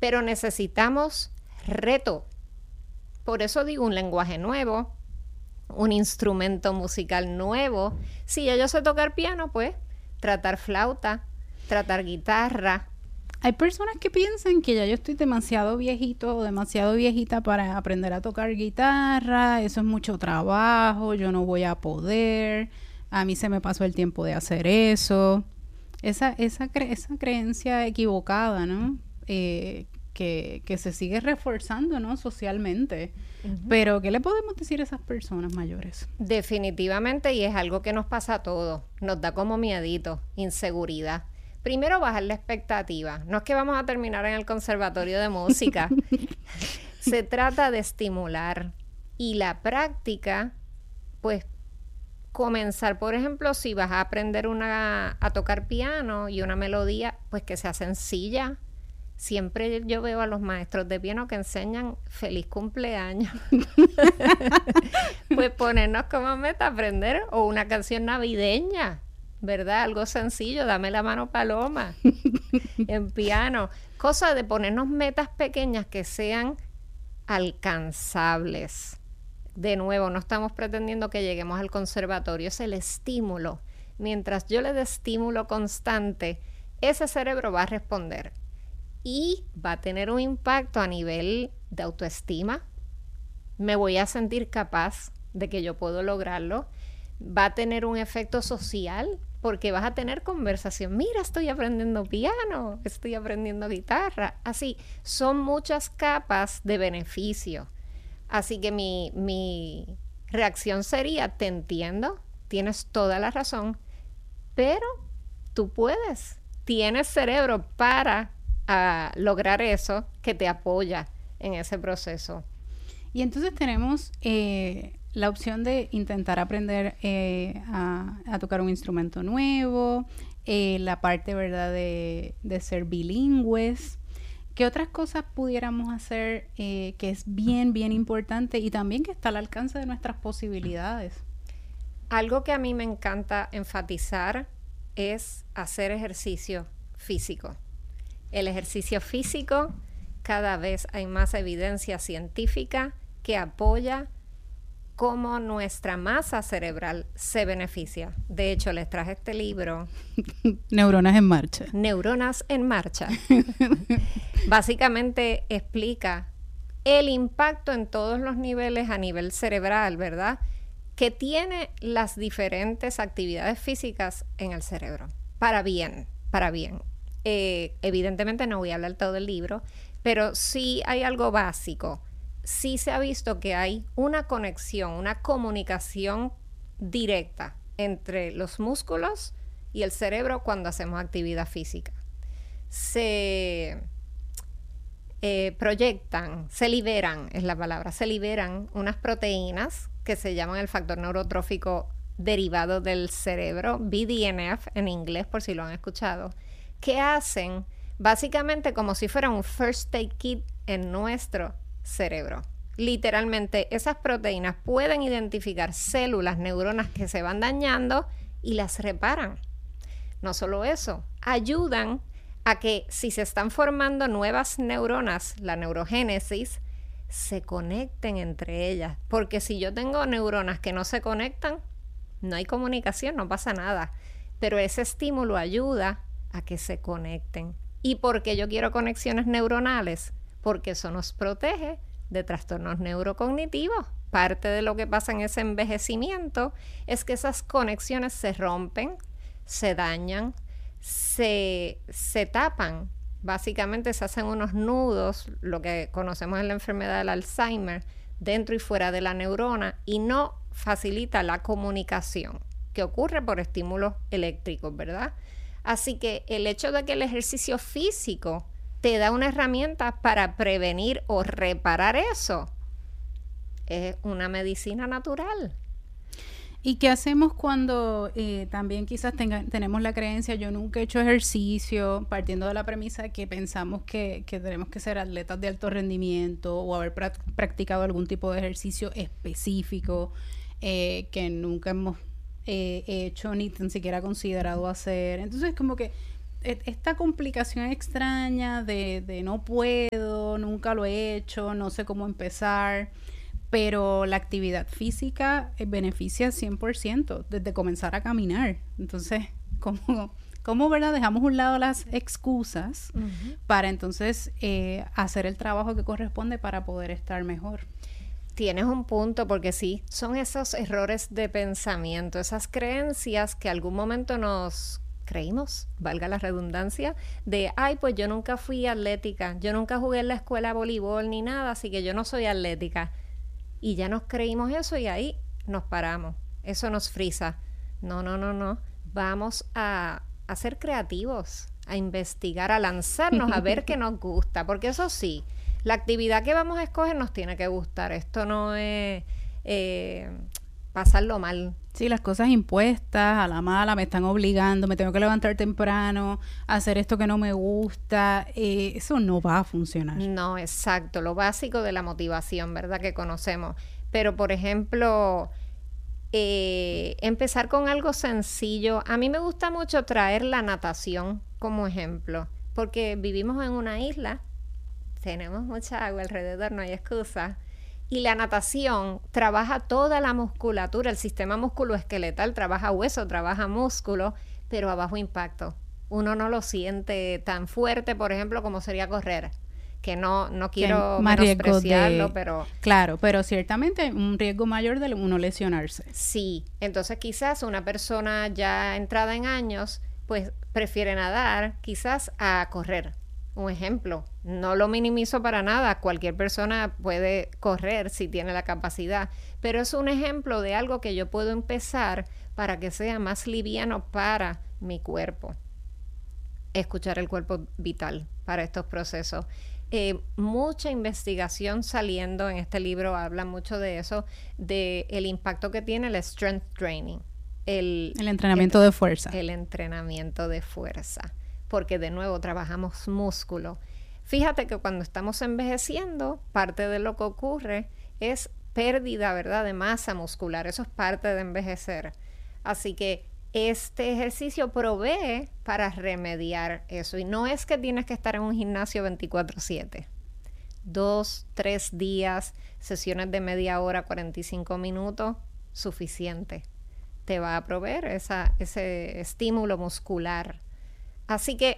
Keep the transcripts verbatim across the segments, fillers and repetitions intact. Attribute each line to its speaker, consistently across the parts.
Speaker 1: pero necesitamos reto. Por eso digo un lenguaje nuevo, un instrumento musical nuevo. Si ya yo sé tocar piano, pues tratar flauta, tratar guitarra.
Speaker 2: Hay personas que piensan que ya yo estoy demasiado viejito o demasiado viejita para aprender a tocar guitarra, eso es mucho trabajo, yo no voy a poder, a mí se me pasó el tiempo de hacer eso. Esa, esa, cre- esa creencia equivocada, ¿no? Eh, que, que se sigue reforzando, ¿no? Socialmente. Uh-huh. Pero, ¿qué le podemos decir a esas personas mayores?
Speaker 1: Definitivamente, y es algo que nos pasa a todos, nos da como miedito, inseguridad. Primero, bajar la expectativa. No es que vamos a terminar en el conservatorio de música. Se trata de estimular. Y la práctica, pues, comenzar, por ejemplo, si vas a aprender una, a tocar piano y una melodía, pues que sea sencilla. Siempre yo veo a los maestros de piano que enseñan feliz cumpleaños. Pues ponernos como meta aprender o una canción navideña, ¿verdad? Algo sencillo, dame la mano paloma en piano. Cosa de ponernos metas pequeñas que sean alcanzables. De nuevo, no estamos pretendiendo que lleguemos al conservatorio, es el estímulo. Mientras yo le dé estímulo constante, ese cerebro va a responder y va a tener un impacto a nivel de autoestima. Me voy a sentir capaz de que yo puedo lograrlo. Va a tener un efecto social porque vas a tener conversación. Mira, estoy aprendiendo piano, estoy aprendiendo guitarra. Así, son muchas capas de beneficio. Así que mi, mi reacción sería, te entiendo, tienes toda la razón, pero tú puedes, tienes cerebro para uh, lograr eso que te apoya en ese proceso.
Speaker 2: Y entonces tenemos eh, la opción de intentar aprender eh, a, a tocar un instrumento nuevo, eh, la parte, ¿verdad?, de, de ser bilingües. ¿Qué otras cosas pudiéramos hacer eh, que es bien, bien importante y también que está al alcance de nuestras posibilidades?
Speaker 1: Algo que a mí me encanta enfatizar es hacer ejercicio físico. El ejercicio físico, cada vez hay más evidencia científica que apoya cómo nuestra masa cerebral se beneficia. De hecho, les traje este libro.
Speaker 2: Neuronas en marcha.
Speaker 1: Neuronas en marcha. Básicamente explica el impacto en todos los niveles a nivel cerebral, ¿verdad?, que tiene las diferentes actividades físicas en el cerebro. Para bien, para bien. Eh, evidentemente no voy a hablar todo el libro, pero sí hay algo básico. Sí se ha visto que hay una conexión, una comunicación directa entre los músculos y el cerebro cuando hacemos actividad física. Se eh, proyectan, se liberan, es la palabra, se liberan unas proteínas que se llaman el factor neurotrófico derivado del cerebro, B D N F en inglés, por si lo han escuchado, que hacen básicamente como si fuera un first aid kit en nuestro cerebro. Literalmente, esas proteínas pueden identificar células, neuronas que se van dañando y las reparan. No solo eso, ayudan a que si se están formando nuevas neuronas, la neurogénesis, se conecten entre ellas. Porque si yo tengo neuronas que no se conectan, no hay comunicación, no pasa nada. Pero ese estímulo ayuda a que se conecten. ¿Y por qué yo quiero conexiones neuronales? Porque eso nos protege de trastornos neurocognitivos. Parte de lo que pasa en ese envejecimiento es que esas conexiones se rompen, se dañan, se, se tapan. Básicamente se hacen unos nudos, lo que conocemos en la enfermedad del Alzheimer, dentro y fuera de la neurona, y no facilita la comunicación, que ocurre por estímulos eléctricos, ¿verdad? Así que el hecho de que el ejercicio físico te da una herramienta para prevenir o reparar eso, es una medicina natural.
Speaker 2: ¿Y qué hacemos cuando eh, también quizás tenga, tenemos la creencia, yo nunca he hecho ejercicio, partiendo de la premisa que pensamos que, que tenemos que ser atletas de alto rendimiento o haber pra- practicado algún tipo de ejercicio específico eh, que nunca hemos eh, hecho ni tan siquiera considerado hacer? Entonces, como que esta complicación extraña de, de no puedo, nunca lo he hecho, no sé cómo empezar, pero la actividad física beneficia cien por ciento desde comenzar a caminar. Entonces, ¿cómo, cómo verdad? Dejamos a un lado las excusas uh-huh. para entonces eh, hacer el trabajo que corresponde para poder estar mejor.
Speaker 1: Tienes un punto, porque sí, son esos errores de pensamiento, esas creencias que algún momento nos creímos, valga la redundancia, de, ay, pues yo nunca fui atlética, yo nunca jugué en la escuela voleibol ni nada, así que yo no soy atlética. Y ya nos creímos eso y ahí nos paramos. Eso nos frisa. No, no, no, no. Vamos a, a ser creativos, a investigar, a lanzarnos, a ver qué nos gusta, porque eso sí, la actividad que vamos a escoger nos tiene que gustar. Esto no es eh, pasarlo mal.
Speaker 2: Sí, las cosas impuestas, a la mala, me están obligando, me tengo que levantar temprano, hacer esto que no me gusta, eh, eso no va a funcionar.
Speaker 1: No, exacto, lo básico de la motivación, ¿verdad? Que conocemos. Pero, por ejemplo, eh, empezar con algo sencillo. A mí me gusta mucho traer la natación como ejemplo, porque vivimos en una isla, tenemos mucha agua alrededor, no hay excusa. Y la natación trabaja toda la musculatura, el sistema musculoesqueletal trabaja hueso, trabaja músculo, pero a bajo impacto. Uno no lo siente tan fuerte, por ejemplo, como sería correr, que no, no quiero menospreciarlo, de, pero...
Speaker 2: Claro, pero ciertamente un riesgo mayor de uno lesionarse.
Speaker 1: Sí, entonces quizás una persona ya entrada en años, pues prefiere nadar quizás a correr. Un ejemplo, no lo minimizo para nada, cualquier persona puede correr si tiene la capacidad, pero es un ejemplo de algo que yo puedo empezar para que sea más liviano para mi cuerpo. Escuchar el cuerpo vital para estos procesos. Eh, mucha investigación saliendo en este libro, habla mucho de eso, de el impacto que tiene el strength training. El,
Speaker 2: el entrenamiento
Speaker 1: el,
Speaker 2: de fuerza.
Speaker 1: El entrenamiento de fuerza. Porque de nuevo trabajamos músculo. Fíjate que cuando estamos envejeciendo, parte de lo que ocurre es pérdida, ¿verdad?, de masa muscular. Eso es parte de envejecer. Así que este ejercicio provee para remediar eso. Y no es que tienes que estar en un gimnasio veinticuatro siete. Dos, tres días, sesiones de media hora, cuarenta y cinco minutos, suficiente. Te va a proveer esa, ese estímulo muscular. Así que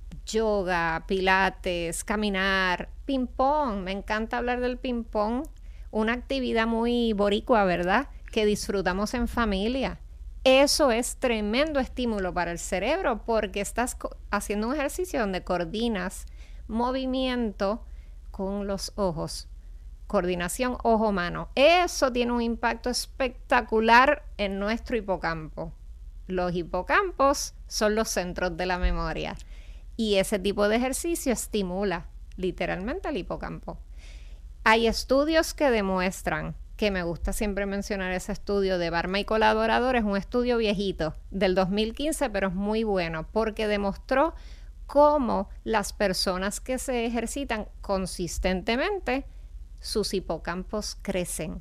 Speaker 1: yoga, pilates, caminar, ping-pong. Me encanta hablar del ping-pong. Una actividad muy boricua, ¿verdad? Que disfrutamos en familia. Eso es tremendo estímulo para el cerebro porque estás co- haciendo un ejercicio donde coordinas movimiento con los ojos. Coordinación ojo-mano. Eso tiene un impacto espectacular en nuestro hipocampo. Los hipocampos son los centros de la memoria y ese tipo de ejercicio estimula literalmente el hipocampo. Hay estudios que demuestran, que me gusta siempre mencionar ese estudio de Barma y colaboradores, un estudio viejito del dos mil quince, pero es muy bueno porque demostró cómo las personas que se ejercitan consistentemente, sus hipocampos crecen.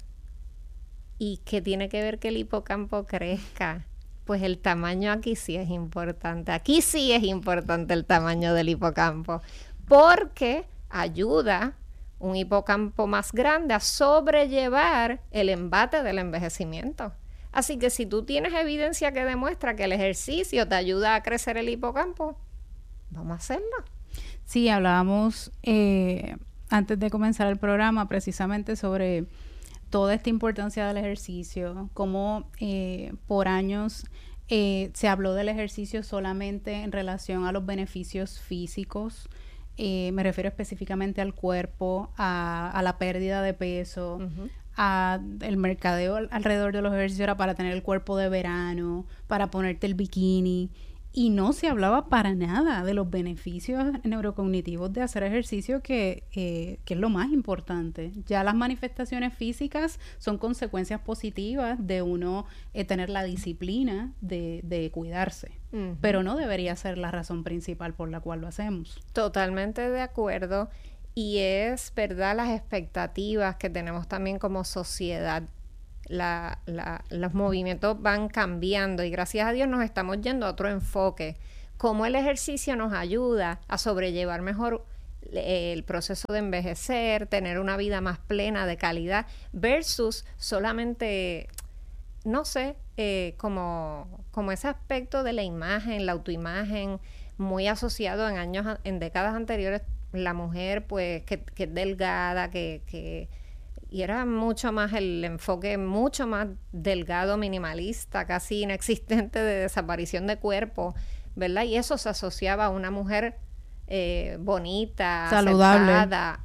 Speaker 1: ¿Y qué tiene que ver que el hipocampo crezca? Pues el tamaño aquí sí es importante. Aquí sí es importante el tamaño del hipocampo, porque ayuda un hipocampo más grande a sobrellevar el embate del envejecimiento. Así que si tú tienes evidencia que demuestra que el ejercicio te ayuda a crecer el hipocampo, vamos a hacerlo.
Speaker 2: Sí, hablábamos eh, antes de comenzar el programa precisamente sobre toda esta importancia del ejercicio, cómo eh, por años eh, se habló del ejercicio solamente en relación a los beneficios físicos. Eh, me refiero específicamente al cuerpo, a, a la pérdida de peso, uh-huh. a el mercadeo alrededor de los ejercicios era para tener el cuerpo de verano, para ponerte el bikini. Y no se hablaba para nada de los beneficios neurocognitivos de hacer ejercicio, que, eh, que es lo más importante. Ya las manifestaciones físicas son consecuencias positivas de uno eh, tener la disciplina de, de cuidarse. Uh-huh. Pero no debería ser la razón principal por la cual lo hacemos.
Speaker 1: Totalmente de acuerdo. Y es, ¿verdad?, las expectativas que tenemos también como sociedad. La, la, los movimientos van cambiando y gracias a Dios nos estamos yendo a otro enfoque, cómo el ejercicio nos ayuda a sobrellevar mejor el proceso de envejecer, tener una vida más plena, de calidad, versus solamente, no sé, eh, como, como ese aspecto de la imagen, la autoimagen, muy asociado en años, en décadas anteriores, la mujer pues que, que es delgada, que, que y era mucho más el enfoque, mucho más delgado, minimalista, casi inexistente, de desaparición de cuerpo, ¿verdad? Y eso se asociaba a una mujer eh, bonita,
Speaker 2: saludable.
Speaker 1: aceptada.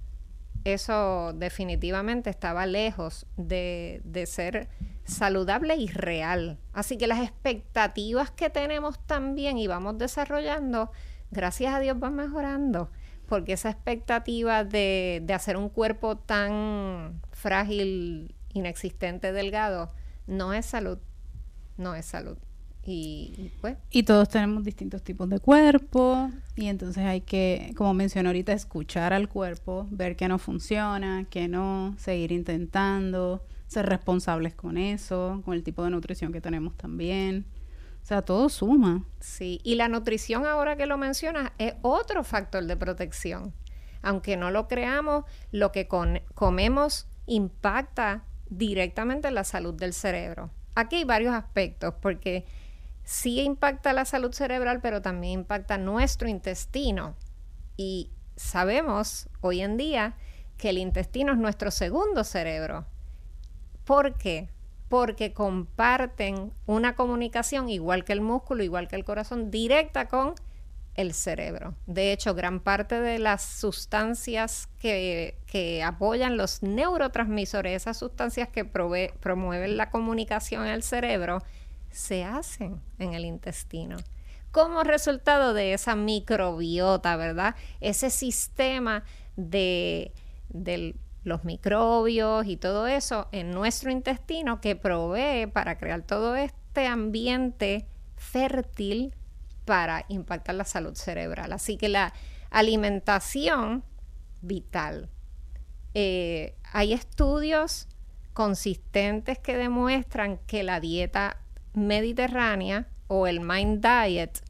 Speaker 1: Eso definitivamente estaba lejos de, de ser saludable y real. Así que las expectativas que tenemos también y vamos desarrollando, gracias a Dios van mejorando, porque esa expectativa de, de hacer un cuerpo tan frágil, inexistente, delgado, no es salud, no es salud. Y, y pues...
Speaker 2: Y todos tenemos distintos tipos de cuerpo, y entonces hay que, como mencioné ahorita, escuchar al cuerpo, ver qué no funciona, qué no, seguir intentando, ser responsables con eso, con el tipo de nutrición que tenemos también. O sea, todo suma.
Speaker 1: Sí, y la nutrición, ahora que lo mencionas, es otro factor de protección. Aunque no lo creamos, lo que con, comemos impacta directamente en la salud del cerebro. Aquí hay varios aspectos, porque sí impacta la salud cerebral, pero también impacta nuestro intestino. Y sabemos hoy en día que el intestino es nuestro segundo cerebro. ¿Por qué? Porque comparten una comunicación, igual que el músculo, igual que el corazón, directa con el cerebro. De hecho, gran parte de las sustancias que, que apoyan los neurotransmisores, esas sustancias que prove- promueven la comunicación en el cerebro, se hacen en el intestino. Como resultado de esa microbiota, ¿verdad? Ese sistema de, del los microbios y todo eso en nuestro intestino que provee para crear todo este ambiente fértil para impactar la salud cerebral. Así que la alimentación vital. Eh, hay estudios consistentes que demuestran que la dieta mediterránea o el Mind Diet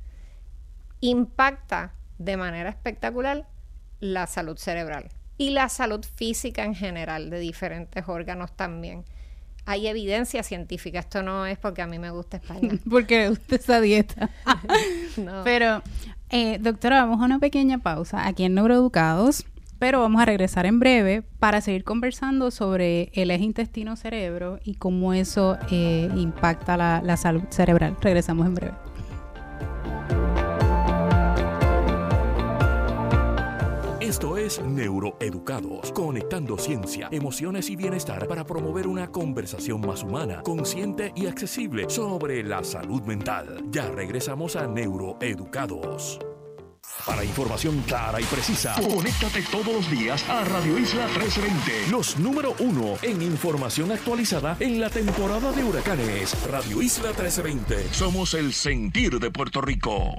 Speaker 1: impacta de manera espectacular la salud cerebral y la salud física en general, de diferentes órganos también. Hay evidencia científica, esto no es porque a mí me gusta España.
Speaker 2: Porque me gusta esa dieta.
Speaker 1: No.
Speaker 2: Pero, eh, doctora, vamos a una pequeña pausa aquí en Neuroeducados, pero vamos a regresar en breve para seguir conversando sobre el eje intestino-cerebro y cómo eso eh, impacta la, la salud cerebral. Regresamos en breve.
Speaker 3: Esto es Neuroeducados, conectando ciencia, emociones y bienestar para promover una conversación más humana, consciente y accesible sobre la salud mental. Ya regresamos a Neuroeducados. Para información clara y precisa, conéctate todos los días a Radio Isla trece veinte. Los número uno en información actualizada en la temporada de huracanes. Radio Isla trece veinte. Somos el sentir de Puerto Rico.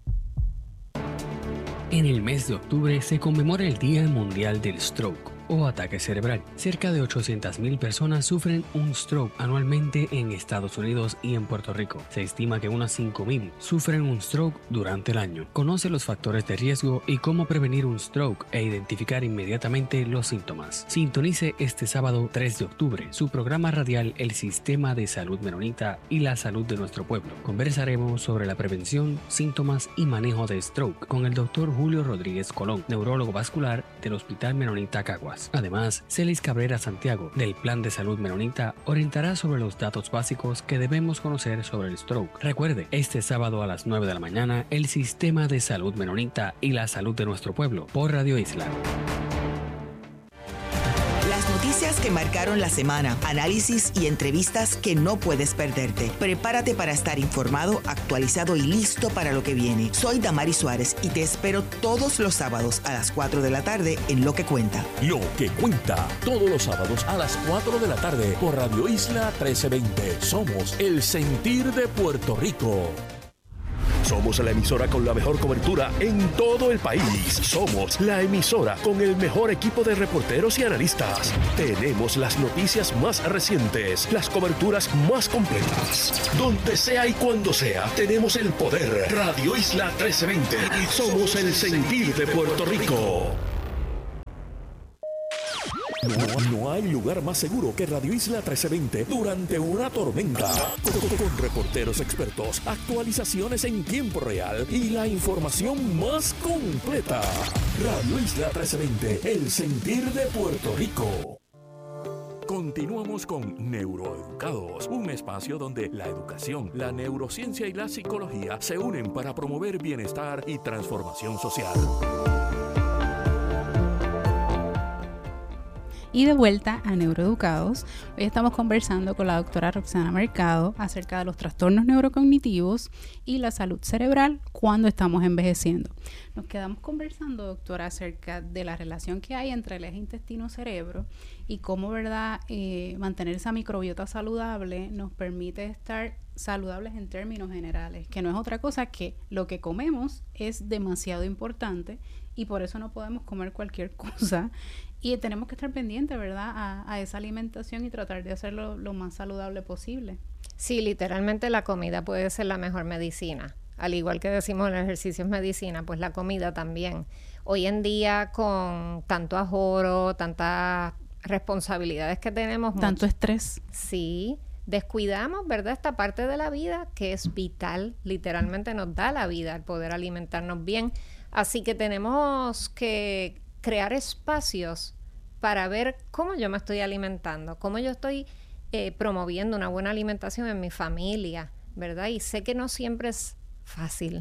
Speaker 4: En el mes de octubre se conmemora el Día Mundial del Stroke o ataque cerebral. Cerca de ochocientas mil personas sufren un stroke anualmente en Estados Unidos y en Puerto Rico. Se estima que unas cinco mil sufren un stroke durante el año. Conoce los factores de riesgo y cómo prevenir un stroke e identificar inmediatamente los síntomas. Sintonice este sábado tres de octubre su programa radial El Sistema de Salud Menonita y la Salud de Nuestro Pueblo. Conversaremos sobre la prevención, síntomas y manejo de stroke con el doctor Julio Rodríguez Colón, neurólogo vascular del Hospital Menonita Caguas. Además, Celis Cabrera Santiago, del Plan de Salud Menonita, orientará sobre los datos básicos que debemos conocer sobre el stroke. Recuerde, este sábado a las nueve de la mañana, el Sistema de Salud Menonita y la Salud de Nuestro Pueblo, por Radio Isla.
Speaker 5: Las noticias que marcaron la semana, análisis y entrevistas que no puedes perderte. Prepárate para estar informado, actualizado y listo para lo que viene. Soy Damari Suárez y te espero todos los sábados a las cuatro de la tarde en Lo que Cuenta.
Speaker 3: Lo que Cuenta, todos los sábados a las cuatro de la tarde por Radio Isla trece veinte. Somos el sentir de Puerto Rico. Somos la emisora con la mejor cobertura en todo el país. Somos la emisora con el mejor equipo de reporteros y analistas. Tenemos las noticias más recientes, las coberturas más completas. Donde sea y cuando sea, tenemos el poder. Radio Isla trece veinte. Somos el sentir de Puerto Rico. No, no hay lugar más seguro que Radio Isla trece veinte durante una tormenta. Con, con reporteros expertos, actualizaciones en tiempo real y la información más completa. Radio Isla trece veinte, el sentir de Puerto Rico. Continuamos con Neuroeducados, un espacio donde la educación, la neurociencia y la psicología se unen para promover bienestar y transformación social.
Speaker 2: Y de vuelta a Neuroeducados, hoy estamos conversando con la doctora Roxana Mercado acerca de los trastornos neurocognitivos y la salud cerebral cuando estamos envejeciendo. Nos quedamos conversando, doctora, acerca de la relación que hay entre el eje intestino-cerebro y cómo, ¿verdad?, eh, mantener esa microbiota saludable nos permite estar saludables en términos generales, que no es otra cosa que lo que comemos es demasiado importante y por eso no podemos comer cualquier cosa. Y tenemos que estar pendientes, ¿verdad?, a, a esa alimentación y tratar de hacerlo lo más saludable posible.
Speaker 1: Sí, literalmente la comida puede ser la mejor medicina. Al igual que decimos el ejercicio es medicina, pues la comida también. Hoy en día, con tanto ajoro, tantas responsabilidades que tenemos...
Speaker 2: Tanto
Speaker 1: mucho,
Speaker 2: estrés.
Speaker 1: Sí, descuidamos, ¿verdad?, esta parte de la vida que es vital. Literalmente nos da la vida el poder alimentarnos bien. Así que tenemos que crear espacios para ver cómo yo me estoy alimentando, cómo yo estoy eh, promoviendo una buena alimentación en mi familia, ¿verdad? Y sé que no siempre es fácil,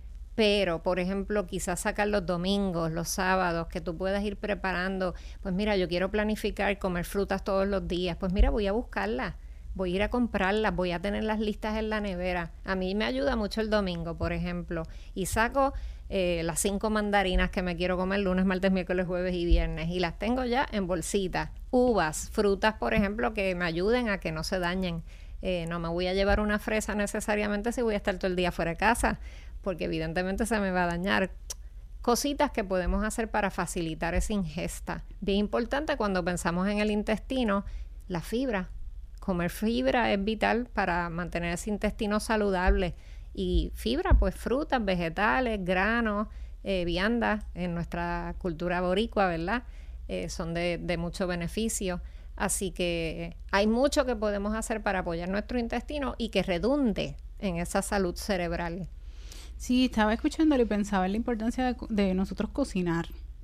Speaker 1: pero, por ejemplo, quizás sacar los domingos, los sábados, que tú puedas ir preparando, pues mira, yo quiero planificar comer frutas todos los días, pues mira, voy a buscarlas, voy a ir a comprarlas, voy a tener las listas en la nevera. A mí me ayuda mucho el domingo, por ejemplo, y saco eh, las cinco mandarinas que me quiero comer lunes, martes, miércoles, jueves y viernes, y las tengo ya en bolsitas. Uvas, frutas, por ejemplo, que me ayuden a que no se dañen. Eh, no me voy a llevar una fresa necesariamente si voy a estar todo el día fuera de casa, porque evidentemente se me va a dañar. Cositas que podemos hacer para facilitar esa ingesta. Bien importante cuando pensamos en el intestino, la fibra. Comer fibra es vital para mantener ese intestino saludable. Y fibra, pues frutas, vegetales, granos, eh, viandas, en nuestra cultura boricua, ¿verdad? Eh, son de, de mucho beneficio. Así que hay mucho que podemos hacer para apoyar nuestro intestino y que redunde en esa salud cerebral.
Speaker 2: Sí, estaba escuchándolo y pensaba en la importancia de, de nosotros cocinar,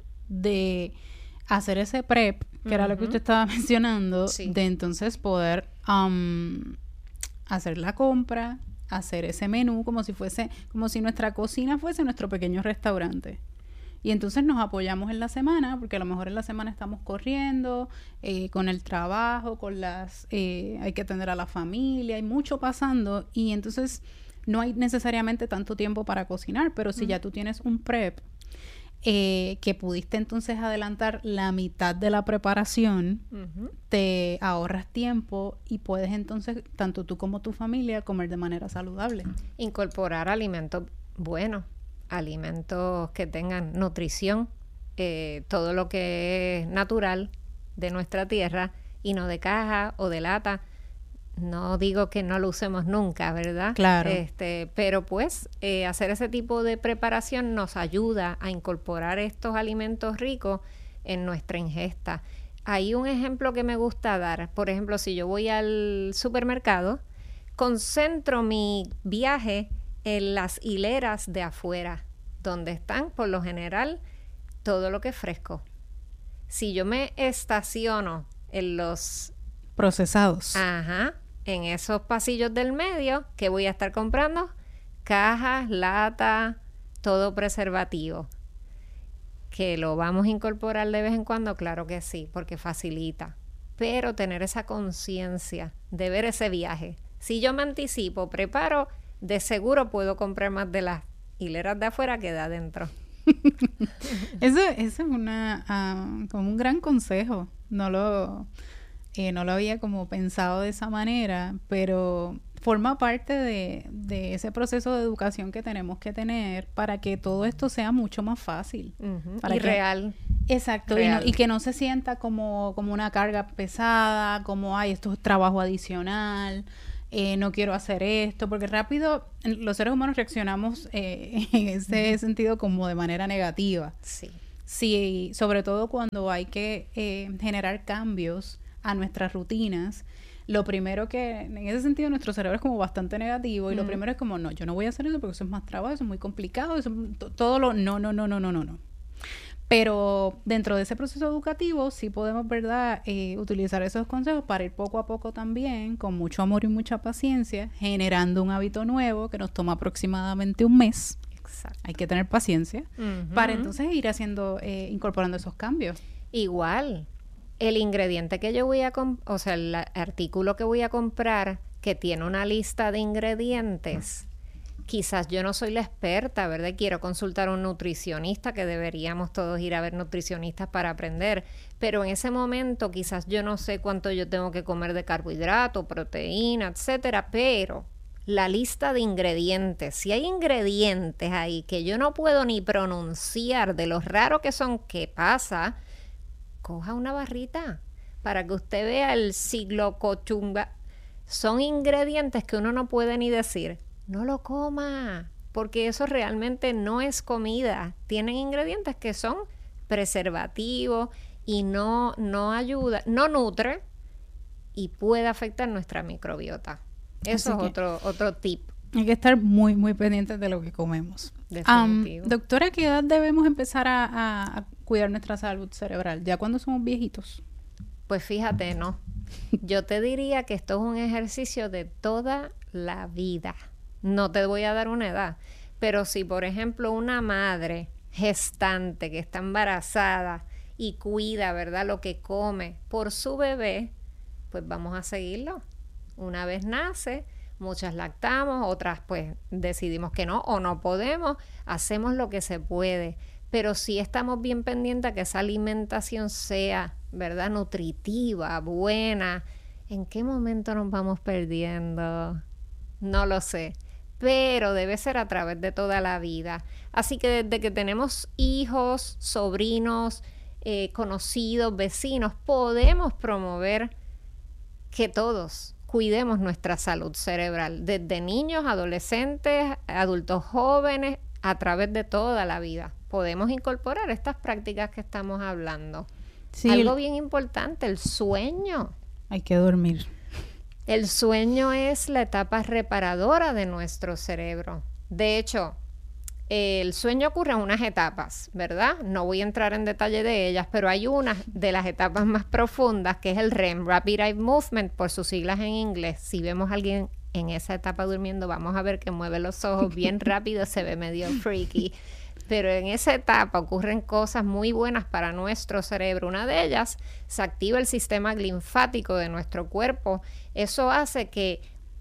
Speaker 2: de hacer ese prep, que uh-huh. era lo que usted estaba mencionando, sí. de entonces poder um, hacer la compra, hacer ese menú como si fuese, como si nuestra cocina fuese nuestro pequeño restaurante. Y entonces nos apoyamos en la semana, porque a lo mejor en la semana estamos corriendo, eh, con el trabajo, con las, eh, hay que atender a la familia, hay mucho pasando, y entonces no hay necesariamente tanto tiempo para cocinar, pero si uh-huh. ya tú tienes un prep, eh, que pudiste entonces adelantar la mitad de la preparación, uh-huh. te ahorras tiempo y puedes entonces, tanto tú como tu familia, comer de manera saludable.
Speaker 1: Incorporar alimentos buenos, alimentos que tengan nutrición, eh, todo lo que es natural de nuestra tierra y no de caja o de lata. No digo que no lo usemos nunca, ¿verdad?
Speaker 2: Claro.
Speaker 1: Este, pero pues eh, hacer ese tipo de preparación nos ayuda a incorporar estos alimentos ricos en nuestra ingesta. Hay un ejemplo que me gusta dar. Por ejemplo, si yo voy al supermercado, concentro mi viaje en las hileras de afuera, donde están, por lo general, todo lo que es fresco. Si yo me estaciono en los...
Speaker 2: procesados.
Speaker 1: Ajá. En esos pasillos del medio, ¿qué voy a estar comprando? Cajas, lata, todo preservativo. ¿Que lo vamos a incorporar de vez en cuando? Claro que sí, porque facilita. Pero tener esa conciencia de ver ese viaje. Si yo me anticipo, preparo, de seguro puedo comprar más de las hileras de afuera que de adentro.
Speaker 2: Eso, eso es una, uh, como un gran consejo. No lo... Eh, no lo había como pensado de esa manera, pero forma parte de, de ese proceso de educación que tenemos que tener para que todo esto sea mucho más fácil.
Speaker 1: Uh-huh.
Speaker 2: Para
Speaker 1: y
Speaker 2: que,
Speaker 1: real.
Speaker 2: Exacto, y, no, y que no se sienta como, como una carga pesada, como, ay, esto es trabajo adicional, eh, no quiero hacer esto, porque rápido los seres humanos reaccionamos eh, en ese uh-huh. sentido como de manera negativa.
Speaker 1: Sí.
Speaker 2: Sí, sobre todo cuando hay que eh, generar cambios a nuestras rutinas. Lo primero que, en ese sentido, nuestro cerebro es como bastante negativo y mm. lo primero es como, no, yo no voy a hacer eso porque eso es más trabajo, eso es muy complicado, eso to- todo lo, no, no, no, no, no, no, no. Pero dentro de ese proceso educativo sí podemos, ¿verdad?, eh, utilizar esos consejos para ir poco a poco también, con mucho amor y mucha paciencia, generando un hábito nuevo que nos toma aproximadamente un mes.
Speaker 1: Exacto.
Speaker 2: Hay que tener paciencia
Speaker 1: uh-huh.
Speaker 2: para entonces ir haciendo, eh, incorporando esos cambios.
Speaker 1: Igual. El ingrediente que yo voy a comprar, o sea, el artículo que voy a comprar que tiene una lista de ingredientes, quizás yo no soy la experta, ¿verdad? Quiero consultar a un nutricionista, que deberíamos todos ir a ver nutricionistas para aprender, pero en ese momento quizás yo no sé cuánto yo tengo que comer de carbohidrato, proteína, etcétera, pero la lista de ingredientes, si hay ingredientes ahí que yo no puedo ni pronunciar de lo raro que son, ¿qué pasa? Coja una barrita para que usted vea el ciclocochumba. Son ingredientes que uno no puede ni decir. No lo coma, porque eso realmente no es comida. Tienen ingredientes que son preservativos y no, no ayuda, no nutre y puede afectar nuestra microbiota. Eso Así es otro, otro tip.
Speaker 2: Hay que estar muy, muy pendientes de lo que comemos.
Speaker 1: Definitivo.
Speaker 2: Um, doctora, ¿a qué edad debemos empezar a, a, a cuidar nuestra salud cerebral? ¿Ya cuando somos viejitos?
Speaker 1: Pues fíjate, no. Yo te diría que esto es un ejercicio de toda la vida. No te voy a dar una edad. Pero si, por ejemplo, una madre gestante que está embarazada y cuida, ¿verdad?, lo que come por su bebé, pues vamos a seguirlo. Una vez nace, muchas lactamos, otras pues decidimos que no o no podemos, hacemos lo que se puede, pero sí estamos bien pendientes a que esa alimentación sea, ¿verdad?, nutritiva, buena. ¿En qué momento nos vamos perdiendo? No lo sé, pero debe ser a través de toda la vida. Así que desde que tenemos hijos, sobrinos, eh, conocidos, vecinos, podemos promover que todos cuidemos nuestra salud cerebral, desde niños, adolescentes, adultos jóvenes, a través de toda la vida. Podemos incorporar estas prácticas que estamos hablando. Sí, algo bien importante, el sueño.
Speaker 2: Hay que dormir.
Speaker 1: El sueño es la etapa reparadora de nuestro cerebro. De hecho, el sueño ocurre en unas etapas, ¿verdad? No voy a entrar en detalle de ellas, pero hay una de las etapas más profundas que es el R E M, Rapid Eye Movement, por sus siglas en inglés. Si vemos a alguien en esa etapa durmiendo, vamos a ver que mueve los ojos bien rápido, se ve medio freaky. Pero en esa etapa ocurren cosas muy buenas para nuestro cerebro. Una de ellas, se activa el sistema linfático de nuestro cuerpo. Eso hace que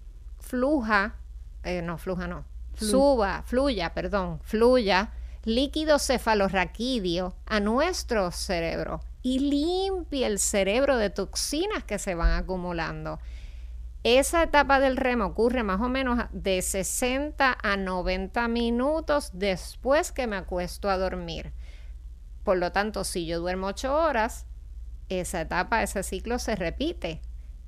Speaker 1: fluja, eh, no, fluja no, Flu- suba, fluya, perdón, fluya líquido cefalorraquídeo a nuestro cerebro y limpia el cerebro de toxinas que se van acumulando. Esa etapa del R E M ocurre más o menos de sesenta a noventa minutos después que me acuesto a dormir. Por lo tanto, si yo duermo ocho horas, esa etapa, ese ciclo se repite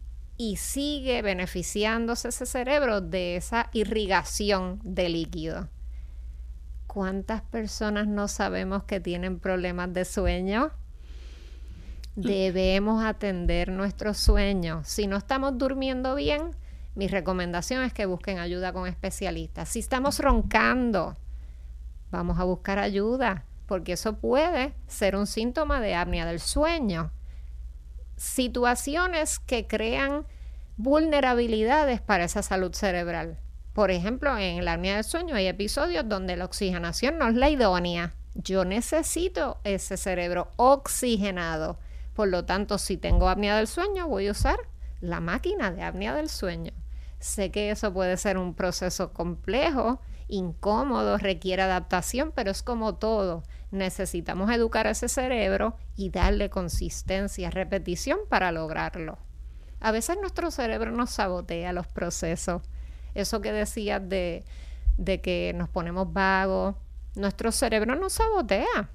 Speaker 1: y sigue beneficiándose ese cerebro de esa irrigación de líquido. ¿Cuántas personas no sabemos que tienen problemas de sueño? Debemos atender nuestros sueños. Si no estamos durmiendo bien, mi recomendación es que busquen ayuda con especialistas. Si estamos roncando, vamos a buscar ayuda, porque eso puede ser un síntoma de apnea del sueño. Situaciones que crean vulnerabilidades para esa salud cerebral. Por ejemplo, en la apnea del sueño hay episodios donde la oxigenación no es la idónea. Yo necesito ese cerebro oxigenado. Por lo tanto, si tengo apnea del sueño, voy a usar la máquina de apnea del sueño. Sé que eso puede ser un proceso complejo, incómodo, requiere adaptación, pero es como todo. Necesitamos educar a ese cerebro y darle consistencia, repetición para lograrlo. A veces nuestro cerebro nos sabotea los procesos. Eso que decías de, de que nos ponemos vagos, nuestro cerebro nos sabotea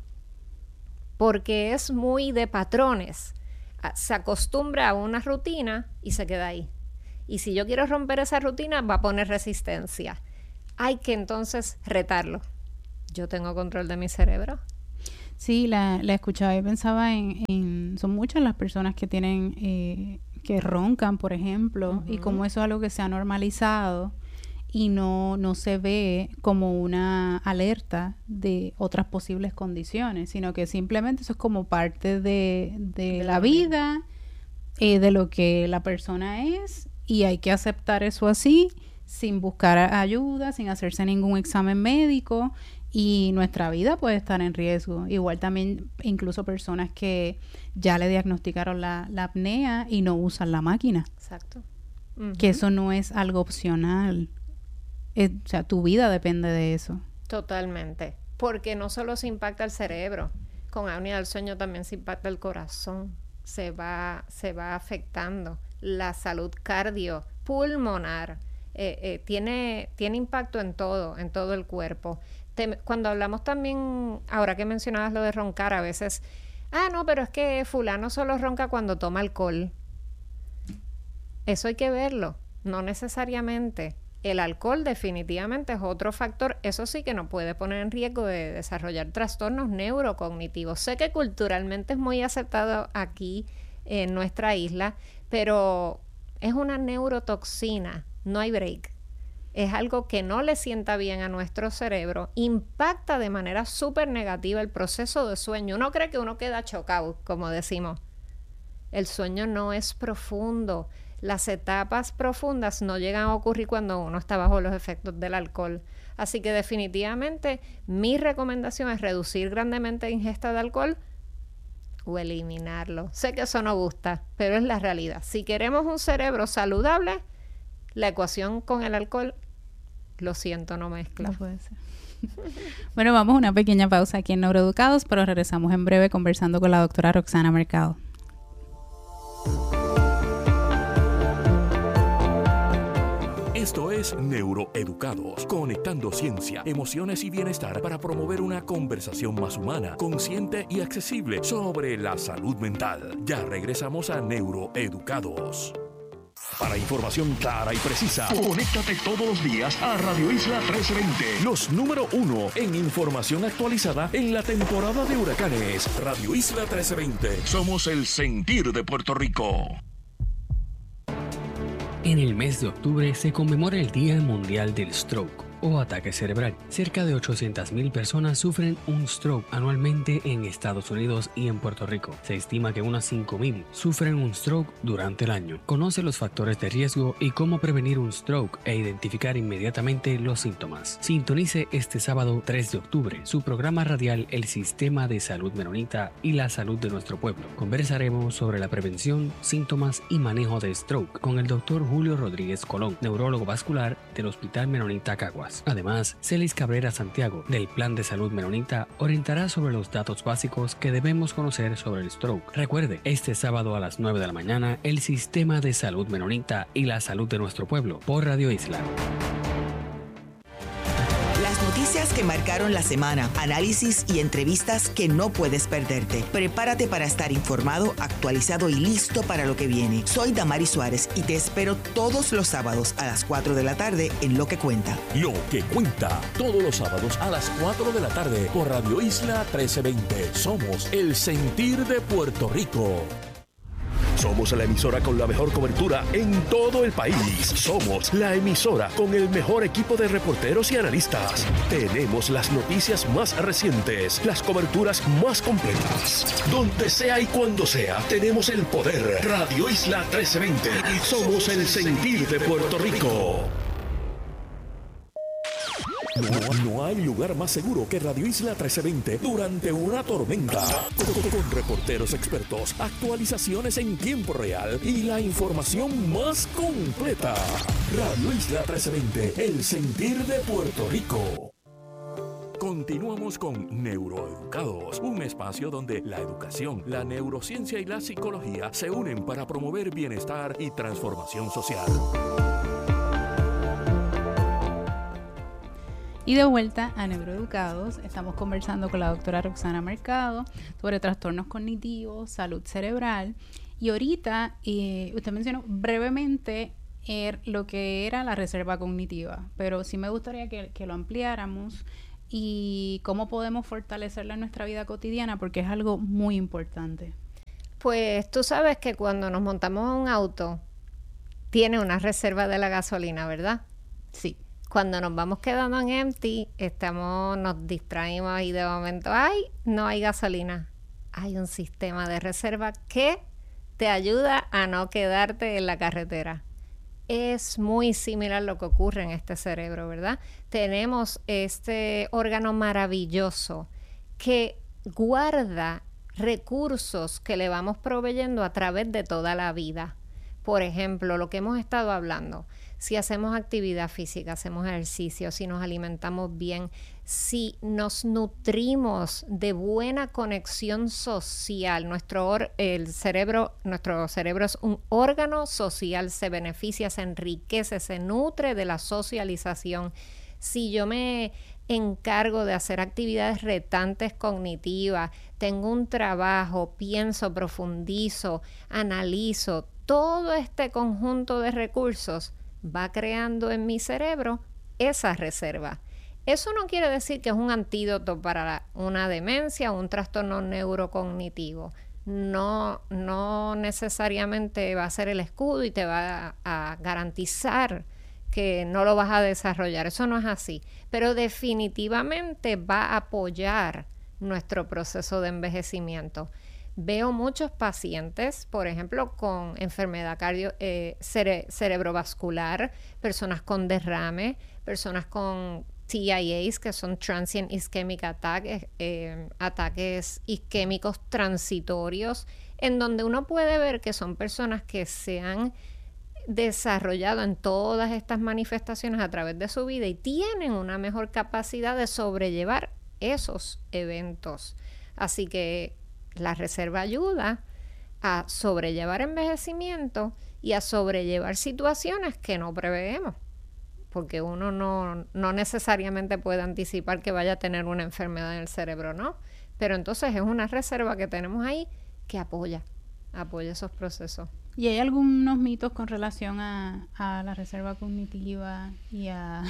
Speaker 1: porque es muy de patrones. Se acostumbra a una rutina y se queda ahí. Y si yo quiero romper esa rutina, va a poner resistencia. Hay que entonces retarlo. Yo tengo control de mi cerebro.
Speaker 2: Sí, la, la escuchaba y pensaba en, en... Son muchas las personas que tienen... Eh, que roncan, por ejemplo, uh-huh. y como eso es algo que se ha normalizado y no, no se ve como una alerta de otras posibles condiciones, sino que simplemente eso es como parte de, de, de la vida, eh, de lo que la persona es, y hay que aceptar eso así, sin buscar ayuda, sin hacerse ningún examen médico, y nuestra vida puede estar en riesgo. Igual también incluso personas que ya le diagnosticaron la, la apnea y no usan la máquina.
Speaker 1: Exacto.
Speaker 2: Uh-huh. Que eso no es algo opcional. Es, o sea, tu vida depende de eso.
Speaker 1: Totalmente. Porque no solo se impacta el cerebro, con apnea del sueño también se impacta el corazón. Se va, se va afectando la salud cardiopulmonar. Eh, eh, tiene, tiene impacto en todo, en todo el cuerpo. Te, cuando hablamos también, ahora que mencionabas lo de roncar, a veces, ah, no, pero es que fulano solo ronca cuando toma alcohol. Eso hay que verlo, no necesariamente. El alcohol definitivamente es otro factor, eso sí que nos puede poner en riesgo de desarrollar trastornos neurocognitivos. Sé que culturalmente es muy aceptado aquí en nuestra isla, pero es una neurotoxina, no hay break. Es algo que no le sienta bien a nuestro cerebro, impacta de manera súper negativa el proceso de sueño. Uno cree que uno queda chocado, como decimos. El sueño no es profundo. Las etapas profundas no llegan a ocurrir cuando uno está bajo los efectos del alcohol. Así que definitivamente mi recomendación es reducir grandemente la ingesta de alcohol o eliminarlo. Sé que eso no gusta, pero es la realidad. Si queremos un cerebro saludable, la ecuación con el alcohol, lo siento, no mezcla.
Speaker 2: No puede ser. Bueno, vamos a una pequeña pausa aquí en Neuroeducados, pero regresamos en breve conversando con la doctora Roxana Mercado.
Speaker 3: Esto es Neuroeducados, conectando ciencia, emociones y bienestar para promover una conversación más humana, consciente y accesible sobre la salud mental. Ya regresamos a Neuroeducados. Para información clara y precisa, conéctate todos los días a Radio Isla trece veinte. Los número uno en información actualizada en la temporada de huracanes. Radio Isla trece veinte. Somos el sentir de Puerto Rico.
Speaker 4: En el mes de octubre se conmemora el Día Mundial del Stroke o ataque cerebral. Cerca de ochocientas mil personas sufren un stroke anualmente en Estados Unidos y en Puerto Rico. Se estima que unas cinco mil sufren un stroke durante el año. Conoce los factores de riesgo y cómo prevenir un stroke e identificar inmediatamente los síntomas. Sintonice este sábado tres de octubre su programa radial El Sistema de Salud Menonita y la Salud de Nuestro Pueblo. Conversaremos sobre la prevención, síntomas y manejo de stroke con el doctor Julio Rodríguez Colón, neurólogo vascular del Hospital Menonita Caguas. Además, Celis Cabrera Santiago, del Plan de Salud Menonita, orientará sobre los datos básicos que debemos conocer sobre el stroke. Recuerde, este sábado a las nueve de la mañana, el Sistema de Salud Menonita y la Salud de Nuestro Pueblo, por Radio Isla.
Speaker 5: Las noticias que marcaron la semana, análisis y entrevistas que no puedes perderte. Prepárate para estar informado, actualizado y listo para lo que viene. Soy Damari Suárez y te espero todos los sábados a las cuatro de la tarde en Lo que Cuenta.
Speaker 3: Lo que Cuenta, todos los sábados a las cuatro de la tarde por Radio Isla trece veinte. Somos el sentir de Puerto Rico. Somos la emisora con la mejor cobertura en todo el país. Somos la emisora con el mejor equipo de reporteros y analistas. Tenemos las noticias más recientes, las coberturas más completas. Donde sea y cuando sea, tenemos el poder. Radio Isla trece veinte. Somos el sentir de Puerto Rico. No, no hay lugar más seguro que Radio Isla trece veinte durante una tormenta. Con, con reporteros expertos, actualizaciones en tiempo real y la información más completa. Radio Isla trece veinte, el sentir de Puerto Rico. Continuamos con Neuroeducados, un espacio donde la educación, la neurociencia y la psicología se unen para promover bienestar y transformación social.
Speaker 2: Y de vuelta a Neuroeducados, estamos conversando con la doctora Roxana Mercado sobre trastornos cognitivos, salud cerebral. Y ahorita eh, usted mencionó brevemente er, lo que era la reserva cognitiva, pero sí me gustaría que, que lo ampliáramos y cómo podemos fortalecerla en nuestra vida cotidiana, porque es algo muy importante.
Speaker 1: Pues tú sabes que cuando nos montamos a un auto, tiene una reserva de la gasolina, ¿verdad?
Speaker 2: Sí.
Speaker 1: Cuando nos vamos quedando en empty, estamos, nos distraímos y de momento, ¡ay! No hay gasolina. Hay un sistema de reserva que te ayuda a no quedarte en la carretera. Es muy similar a lo que ocurre en este cerebro, ¿verdad? Tenemos este órgano maravilloso que guarda recursos que le vamos proveyendo a través de toda la vida. Por ejemplo, lo que hemos estado hablando, si hacemos actividad física, hacemos ejercicio, si nos alimentamos bien, si nos nutrimos de buena conexión social, nuestro or- el cerebro, nuestro cerebro es un órgano social, se beneficia, se enriquece, se nutre de la socialización. Si yo me encargo de hacer actividades retantes cognitivas, tengo un trabajo, pienso, profundizo, analizo, todo este conjunto de recursos va creando en mi cerebro esa reserva. Eso no quiere decir que es un antídoto para la, una demencia o un trastorno neurocognitivo. No, no necesariamente va a ser el escudo y te va a, a garantizar que no lo vas a desarrollar. Eso no es así. Pero definitivamente va a apoyar nuestro proceso de envejecimiento. Veo muchos pacientes, por ejemplo, con enfermedad cardio, eh, cere- cerebrovascular, personas con derrame, personas con T I As, que son Transient Ischemic Attack, eh, ataques isquémicos transitorios, en donde uno puede ver que son personas que se han desarrollado en todas estas manifestaciones a través de su vida y tienen una mejor capacidad de sobrellevar esos eventos. Así que la reserva ayuda a sobrellevar envejecimiento y a sobrellevar situaciones que no preveemos, porque uno no, no necesariamente puede anticipar que vaya a tener una enfermedad en el cerebro, ¿no? Pero entonces es una reserva que tenemos ahí que apoya, apoya esos procesos.
Speaker 2: ¿Y hay algunos mitos con relación a, a la reserva cognitiva y a...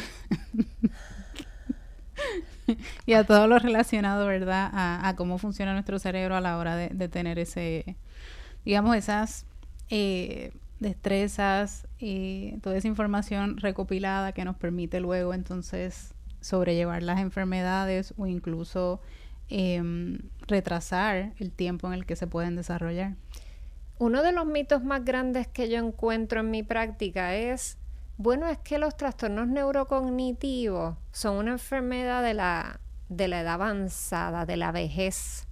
Speaker 2: y a todo lo relacionado, ¿verdad? A, a cómo funciona nuestro cerebro a la hora de, de tener ese, digamos, esas eh, destrezas y toda esa información recopilada que nos permite luego entonces sobrellevar las enfermedades o incluso eh, retrasar el tiempo en el que se pueden desarrollar.
Speaker 1: Uno de los mitos más grandes que yo encuentro en mi práctica es, bueno, es que los trastornos neurocognitivos son una enfermedad de la, de la edad avanzada, de la vejez.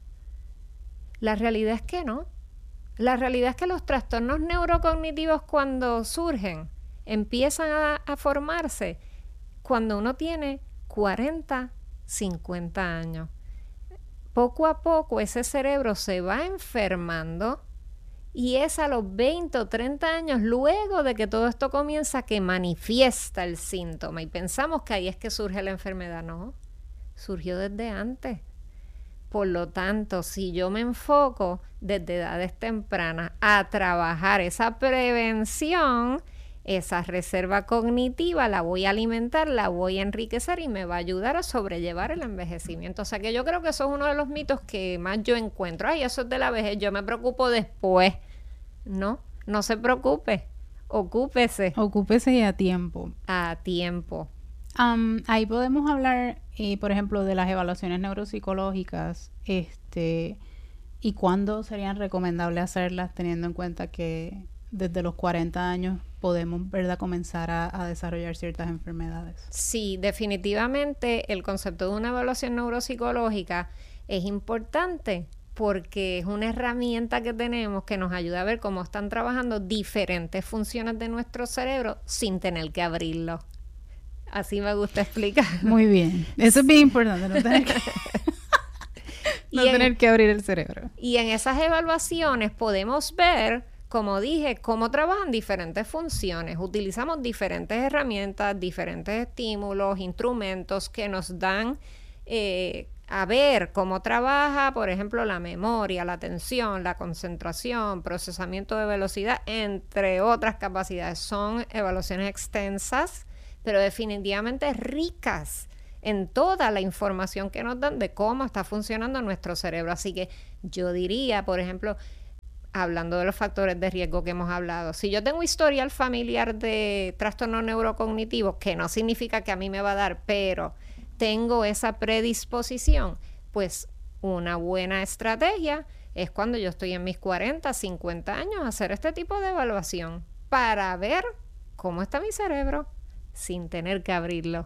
Speaker 1: La realidad es que no. La realidad es que los trastornos neurocognitivos cuando surgen, empiezan a, a formarse cuando uno tiene cuarenta, cincuenta años. Poco a poco ese cerebro se va enfermando y es a los veinte o treinta años, luego de que todo esto comienza, que manifiesta el síntoma. Y pensamos que ahí es que surge la enfermedad. No, surgió desde antes. Por lo tanto, si yo me enfoco desde edades tempranas a trabajar esa prevención, esa reserva cognitiva la voy a alimentar, la voy a enriquecer y me va a ayudar a sobrellevar el envejecimiento. O sea que yo creo que eso es uno de los mitos que más yo encuentro. Ay, eso es de la vejez, yo me preocupo después. No, no se preocupe, ocúpese.
Speaker 2: Ocúpese y a tiempo.
Speaker 1: A tiempo.
Speaker 2: Um, ahí podemos hablar, eh, por ejemplo, de las evaluaciones neuropsicológicas, este, y cuándo serían recomendables hacerlas, teniendo en cuenta que desde los cuarenta años podemos, ¿verdad?, comenzar a, a desarrollar ciertas enfermedades.
Speaker 1: Sí, definitivamente el concepto de una evaluación neuropsicológica es importante porque es una herramienta que tenemos que nos ayuda a ver cómo están trabajando diferentes funciones de nuestro cerebro sin tener que abrirlo. Así me gusta explicar.
Speaker 2: Muy bien. Eso es bien importante, no tener que, no
Speaker 1: en,
Speaker 2: tener que abrir el cerebro.
Speaker 1: Y en esas evaluaciones podemos ver como dije, cómo trabajan diferentes funciones. Utilizamos diferentes herramientas, diferentes estímulos, instrumentos que nos dan eh, a ver cómo trabaja, por ejemplo, la memoria, la atención, la concentración, procesamiento de velocidad, entre otras capacidades. Son evaluaciones extensas, pero definitivamente ricas en toda la información que nos dan de cómo está funcionando nuestro cerebro. Así que yo diría, por ejemplo, hablando de los factores de riesgo que hemos hablado, si yo tengo historial familiar de trastorno neurocognitivo, que no significa que a mí me va a dar, pero tengo esa predisposición, pues una buena estrategia es cuando yo estoy en mis cuarenta, cincuenta años, hacer este tipo de evaluación para ver cómo está mi cerebro sin tener que abrirlo.